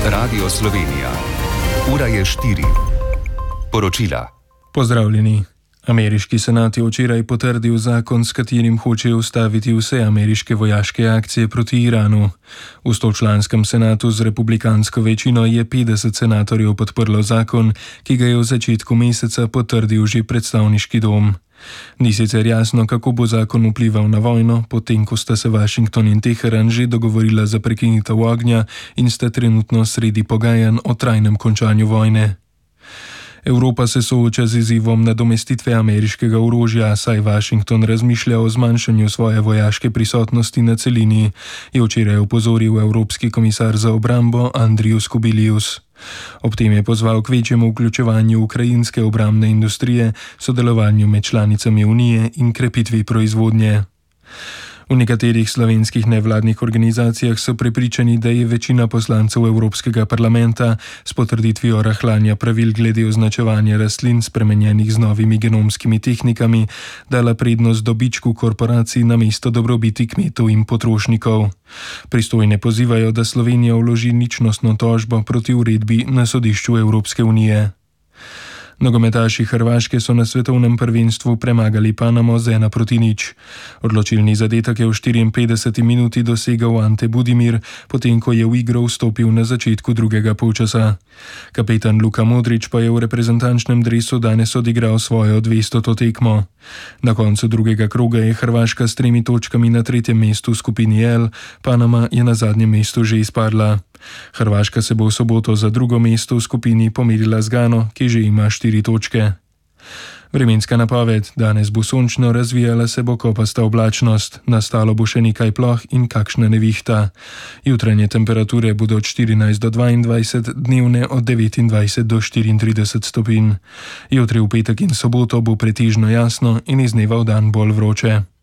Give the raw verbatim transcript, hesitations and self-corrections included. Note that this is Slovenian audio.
Radio Slovenija. Ura je štiri. Poročila. Pozdravljeni. Ameriški senat je včeraj potrdil zakon, s katerim hoče ustaviti vse ameriške vojaške akcije proti Iranu. V stočlanskem senatu z republikansko večino je petdeset senatorjev podprlo zakon, ki ga je v začetku meseca potrdil že predstavniški dom. Ni sicer jasno, kako bo zakon vplival na vojno, potem ko sta se Washington in Teheran že dogovorila za prekinitev ognja in sta trenutno sredi pogajanj o trajnem končanju vojne. Evropa se sooča z izzivom nadomestitve ameriškega orožja, saj Washington razmišlja o zmanjšanju svoje vojaške prisotnosti na celini, je včeraj opozoril evropski komisar za obrambo Andrius Kubilius. Ob tem je pozval k večjemu vključevanju ukrajinske obrambne industrije, sodelovanju med članicami Unije in krepitvi proizvodnje. V nekaterih slovenskih nevladnih organizacijah so prepričani, da je večina poslancev Evropskega parlamenta s potrditvijo rahljanja pravil glede označevanja rastlin spremenjenih z novimi genomskimi tehnikami dala prednost dobičku korporacij namesto dobrobiti kmetov in potrošnikov. Pristojne pozivajo, da Slovenija vloži ničnostno tožbo proti uredbi na sodišču Evropske unije. Nogometaši Hrvaške so na svetovnem prvenstvu premagali Panamo z ena proti nič. Odločilni zadetek je v štiriinpetdeseti minuti dosegel Ante Budimir, potem ko je v igro vstopil na začetku drugega polčasa. Kapetan Luka Modrić pa je v reprezentančnem dresu danes odigral svojo dvestoto tekmo. Na koncu drugega kroga je Hrvaška s tremi točkami na tretjem mestu v skupini L, Panama je na zadnjem mestu že izpadla. Hrvaška se bo v soboto za drugo mesto v skupini pomerila z Gano, ki že ima štiri točke. Vremenska napoved: danes bo sončno, razvijala se bo kopasta oblačnost, nastalo bo še nekaj ploh in kakšna nevihta. Jutranje temperature bodo od štirinajst do dvaindvajset, dnevne od devetindvajset do štiriintrideset stopinj. Jutri v petek in soboto bo pretežno jasno in iz dneva v dan bolj vroče.